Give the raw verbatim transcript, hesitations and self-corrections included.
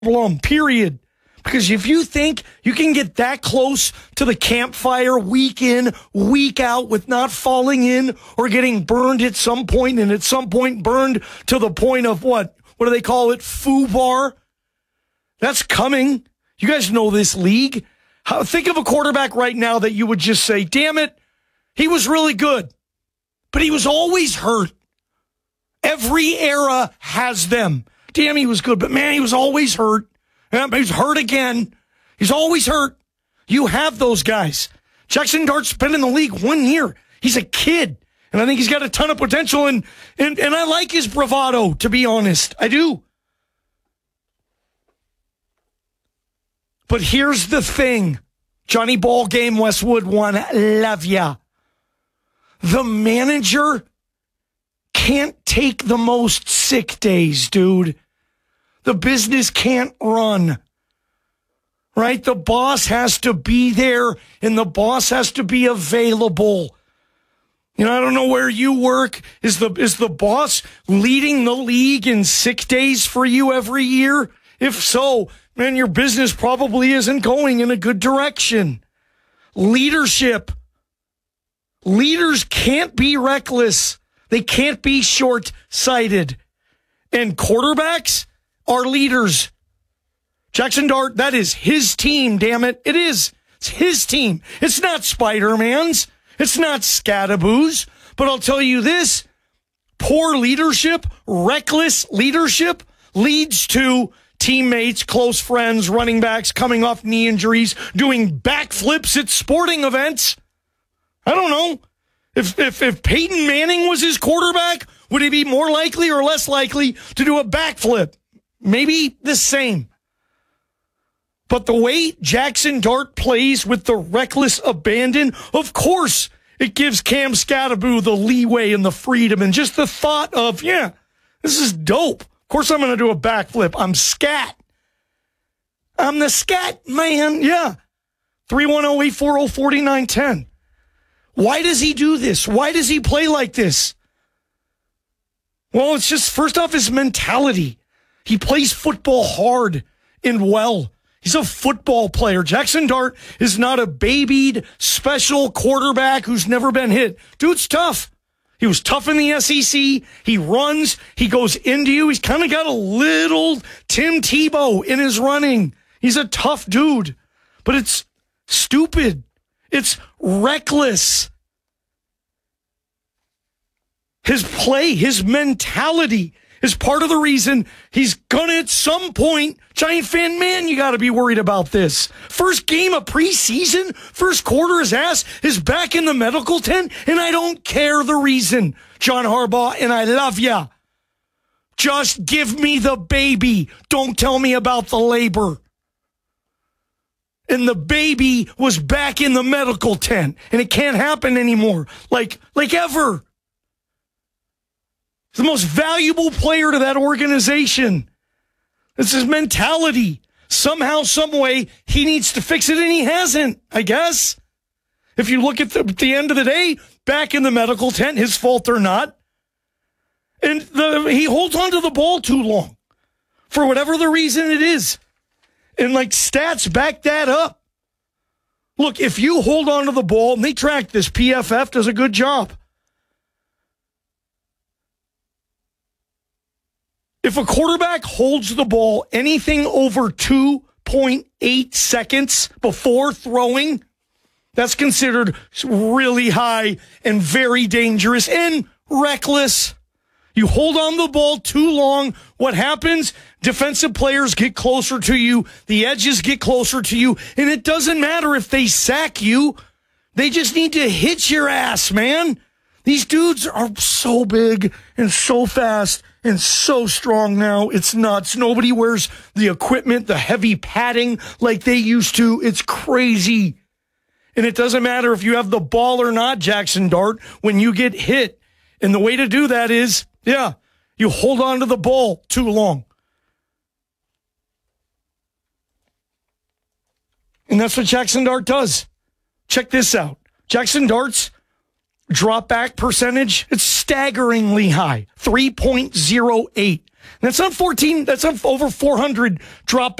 problem, period. Because if you think you can get that close to the campfire week in, week out with not falling in or getting burned at some point, and at some point burned to the point of what? What do they call it? Foobar? That's coming. You guys know this league. How, think of a quarterback right now that you would just say, damn it, he was really good, but he was always hurt. Every era has them. Damn, he was good, but man, he was always hurt. He's hurt again. He's always hurt. You have those guys. Jackson Dart's been in the league one year. He's a kid, and I think he's got a ton of potential, and, and, and I like his bravado, to be honest. I do. But here's the thing. Johnny Ball Game, Westwood one, love ya. The manager can't take the most sick days, dude. The business can't run, right? The boss has to be there, and the boss has to be available. You know, I don't know where you work. Is the is the boss leading the league in sick days for you every year? If so, man, your business probably isn't going in a good direction. Leadership. Leaders can't be reckless. They can't be short-sighted. And quarterbacks are leaders. Jackson Dart, that is his team, damn it. It is. It's his team. It's not Spider-Man's. It's not Scadaboo's. But I'll tell you this, poor leadership, reckless leadership leads to teammates, close friends, running backs coming off knee injuries, doing backflips at sporting events. I don't know. If, if, if Peyton Manning was his quarterback, would he be more likely or less likely to do a backflip? Maybe the same. But the way Jackson Dart plays with the reckless abandon, of course, it gives Cam Scadaboo the leeway and the freedom and just the thought of, yeah, this is dope. Of course I'm going to do a backflip. I'm scat. I'm the scat man. Yeah. three one zero, eight four zero, four nine one zero. Why does he do this? Why does he play like this? Well, it's just, first off, his mentality. He plays football hard and well. He's a football player. Jackson Dart is not a babied, special quarterback who's never been hit. Dude's tough. He was tough in the S E C. He runs. He goes into you. He's kind of got a little Tim Tebow in his running. He's a tough dude. But it's stupid. It's reckless. His play, his mentality is part of the reason he's gonna at some point, Giant fan, man, you gotta be worried about this. First game of preseason, first quarter, his ass is back in the medical tent, and I don't care the reason, John Harbaugh, and I love ya. Just give me the baby. Don't tell me about the labor. And the baby was back in the medical tent, and it can't happen anymore, like, like ever. He's the most valuable player to that organization. It's his mentality. Somehow, some way, he needs to fix it, and he hasn't, I guess. If you look at the, at the end of the day, back in the medical tent, his fault or not. And the, he holds on to the ball too long, for whatever the reason it is. And, like, stats back that up. Look, if you hold on to the ball, and they track this, P F F does a good job. If a quarterback holds the ball anything over two point eight seconds before throwing, that's considered really high and very dangerous and reckless. You hold on to the ball too long, what happens? Defensive players get closer to you, the edges get closer to you, and it doesn't matter if they sack you. They just need to hit your ass, man. These dudes are so big and so fast and so strong now. It's nuts. Nobody wears the equipment, the heavy padding like they used to. It's crazy. And it doesn't matter if you have the ball or not, Jackson Dart, when you get hit. And the way to do that is, yeah, you hold on to the ball too long. And that's what Jackson Dart does. Check this out. Jackson Dart's drop back percentage, it's staggeringly high, three point oh eight. That's on fourteen. That's on over four hundred drop